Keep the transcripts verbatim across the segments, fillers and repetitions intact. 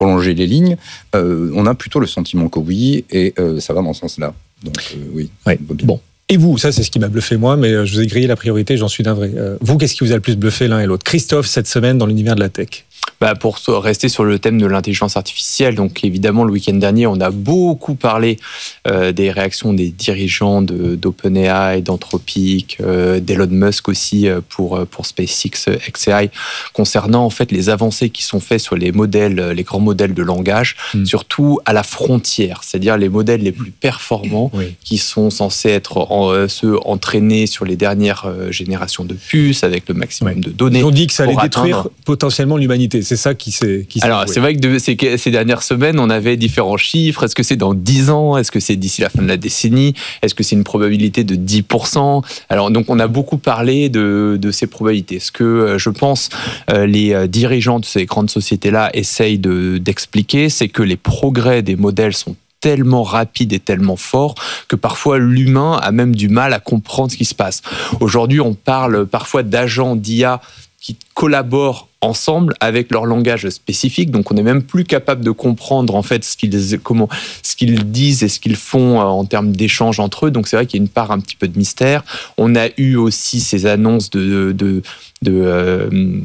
prolonger les lignes, euh, on a plutôt le sentiment que oui, et euh, ça va dans ce sens-là. Donc euh, oui, ouais. Bon. Et vous, ça c'est ce qui m'a bluffé moi, mais je vous ai grillé la priorité, j'en suis navré. Euh, vous, qu'est-ce qui vous a le plus bluffé l'un et l'autre? Christophe, cette semaine dans l'univers de la tech. Bah pour rester sur le thème de l'intelligence artificielle, donc évidemment le week-end dernier, on a beaucoup parlé euh, des réactions des dirigeants de, d'OpenAI, d'Anthropic, euh, d'Elon Musk aussi euh, pour pour SpaceX X A I concernant en fait les avancées qui sont faites sur les modèles, les grands modèles de langage, mmh. surtout à la frontière, c'est-à-dire les modèles les plus performants oui. qui sont censés être en, euh, ceux entraînés sur les dernières euh, générations de puces avec le maximum oui. de données. Ils ont dit que ça allait détruire atteindre... potentiellement l'humanité. C'est ça qui s'est. Qui s'est Alors, joué. C'est vrai que de, ces, ces dernières semaines, on avait différents chiffres. Est-ce que c'est dans dix ans? Est-ce que c'est d'ici la fin de la décennie? Est-ce que c'est une probabilité de dix pour cent? Alors, donc, on a beaucoup parlé de, de ces probabilités. Ce que je pense les dirigeants de ces grandes sociétés-là essayent de, d'expliquer, c'est que les progrès des modèles sont tellement rapides et tellement forts que parfois l'humain a même du mal à comprendre ce qui se passe. Aujourd'hui, on parle parfois d'agents d'I A qui collaborent ensemble avec leur langage spécifique, donc on n'est même plus capable de comprendre en fait ce qu'ils, comment, ce qu'ils disent et ce qu'ils font en termes d'échanges entre eux, donc c'est vrai qu'il y a une part un petit peu de mystère. On a eu aussi ces annonces de... de, de euh,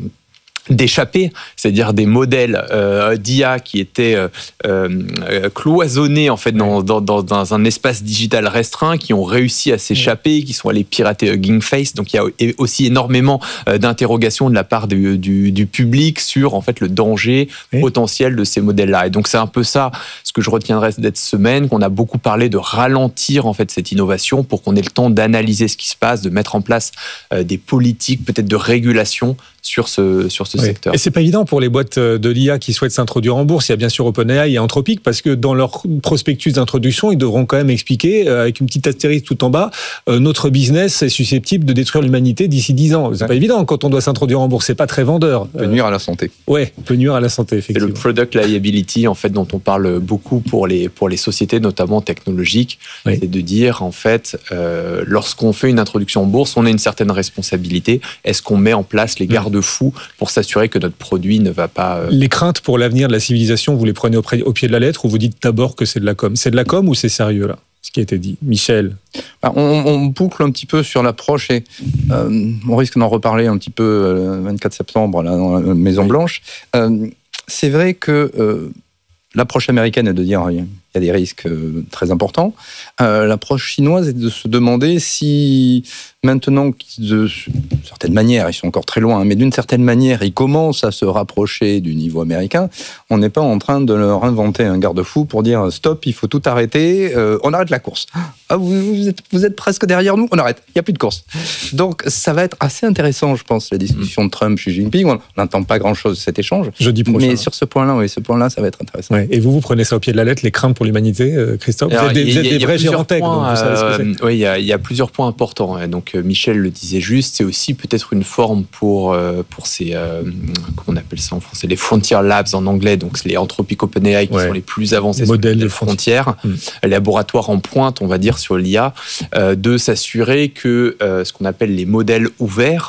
d'échapper, c'est-à-dire des modèles euh, d'I A qui étaient euh, euh, cloisonnés en fait dans, dans, dans un espace digital restreint, qui ont réussi à s'échapper, qui sont allés pirater Hugging Face. Donc il y a aussi énormément d'interrogations de la part du, du, du public sur en fait le danger oui. potentiel de ces modèles-là. Et donc c'est un peu ça ce que je retiendrai de cette semaine, qu'on a beaucoup parlé de ralentir en fait cette innovation pour qu'on ait le temps d'analyser ce qui se passe, de mettre en place euh, des politiques peut-être de régulation sur ce sur ce oui. secteur. Et c'est pas évident pour les boîtes de l'I A qui souhaitent s'introduire en bourse. Il y a bien sûr OpenAI et Anthropic, parce que dans leur prospectus d'introduction, ils devront quand même expliquer, euh, avec une petite astérisque tout en bas, euh, notre business est susceptible de détruire l'humanité d'ici dix ans. C'est ouais. pas évident quand on doit s'introduire en bourse. C'est pas très vendeur. Peut nuire à la santé. Ouais, peut nuire à la santé, effectivement. C'est le product liability, en fait, dont on parle beaucoup pour les pour les sociétés, notamment technologiques. Oui. C'est de dire, en fait, euh, lorsqu'on fait une introduction en bourse, on a une certaine responsabilité. Est-ce qu'on met en place les garde-fous pour s'assurer que notre produit ne va pas... Euh... Les craintes pour l'avenir de la civilisation, vous les prenez au, pré- au pied de la lettre, ou vous dites d'abord que c'est de la com? C'est de la com ou c'est sérieux, là, ce qui a été dit? Michel? on, on boucle un petit peu sur l'approche et euh, on risque d'en reparler un petit peu le vingt-quatre septembre là, dans la Maison oui. Blanche. Euh, c'est vrai que euh, l'approche américaine est de dire il y a des risques euh, très importants. Euh, l'approche chinoise est de se demander si maintenant, de certaine manière, ils sont encore très loin, mais d'une certaine manière, ils commencent à se rapprocher du niveau américain, on n'est pas en train de leur inventer un garde-fou pour dire stop, il faut tout arrêter, euh, on arrête la course. Ah, vous, vous, êtes, vous êtes presque derrière nous, on arrête, il n'y a plus de course. Donc ça va être assez intéressant, je pense, la discussion de Trump Xi Jinping. On n'entend pas grand-chose de cet échange. Jeudi prochain. Mais sur ce point-là, oui, ce point-là, ça va être intéressant. Ouais. Et vous, vous prenez ça au pied de la lettre, les craintes pour l'humanité, Christophe? Alors, vous êtes des, vous êtes des vrais gérants tech, donc vous savez ce que c'est. Oui, il y a, il y a plusieurs points importants. Donc Michel le disait juste, c'est aussi peut-être une forme pour, euh, pour ces, euh, comment on appelle ça en français, les frontier labs en anglais, donc c'est les Anthropic, OpenAI qui ouais. sont les plus avancés modèles sur les de frontières, mmh. les laboratoires en pointe, on va dire, sur l'I A, euh, de s'assurer que euh, ce qu'on appelle les modèles ouverts,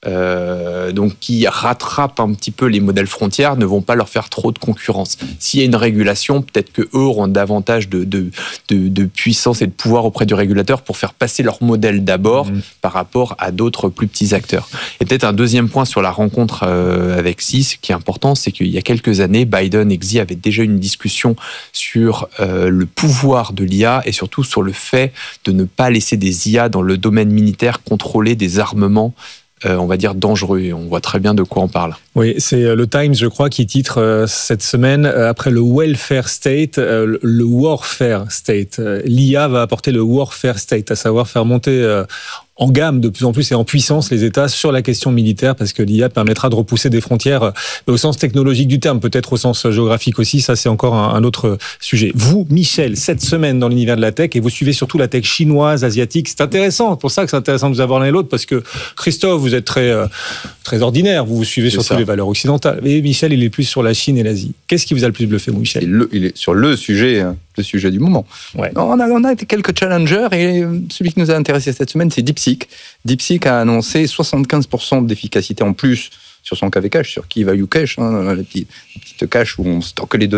Euh, donc qui rattrapent un petit peu les modèles frontières, ne vont pas leur faire trop de concurrence. S'il y a une régulation, peut-être qu'eux auront davantage de, de, de, de puissance et de pouvoir auprès du régulateur pour faire passer leur modèle d'abord mmh. par rapport à d'autres plus petits acteurs. Et peut-être un deuxième point sur la rencontre euh, avec Xi, ce qui est important, c'est qu'il y a quelques années, Biden et Xi avaient déjà une discussion sur euh, le pouvoir de l'I A et surtout sur le fait de ne pas laisser des I A dans le domaine militaire contrôler des armements Euh, on va dire dangereux, et on voit très bien de quoi on parle. Oui, c'est le Times, je crois, qui titre euh, cette semaine, euh, après le welfare state, euh, le warfare state. Euh, L'I A va apporter le warfare state, à savoir faire monter euh, en gamme de plus en plus et en puissance les États sur la question militaire, parce que l'I A permettra de repousser des frontières euh, au sens technologique du terme, peut-être au sens géographique aussi, ça c'est encore un, un autre sujet. Vous, Michel, cette semaine dans l'univers de la tech, et vous suivez surtout la tech chinoise, asiatique, c'est intéressant, c'est pour ça que c'est intéressant de vous avoir l'un et l'autre, parce que Christophe, vous êtes très, euh, très ordinaire, vous vous suivez c'est surtout ça. Les valeurs occidentales, et Michel, il est plus sur la Chine et l'Asie. Qu'est-ce qui vous a le plus bluffé, vous, Michel? il, le, il est sur le sujet, hein, le sujet du moment. Ouais. On, a, on a été quelques challengers, et celui qui nous a intéressé cette semaine, c'est DeepSeek. DeepSeek a annoncé soixante-quinze pour cent d'efficacité en plus sur son K V Cache, sur Key Value Cache, hein, la petite, la petite cache où on stocke les données